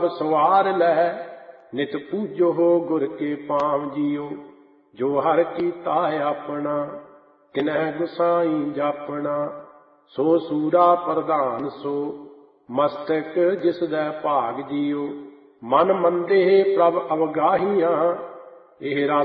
सवार लह नित पूजो हो गुर के पांव जियो। जो हर कीता अपना तिन्ह गुसाई जापना। सो सूरा प्रधान सो मस्तक जिस दै भाग जियो। मन मंदे प्रभ अवगाहियां एह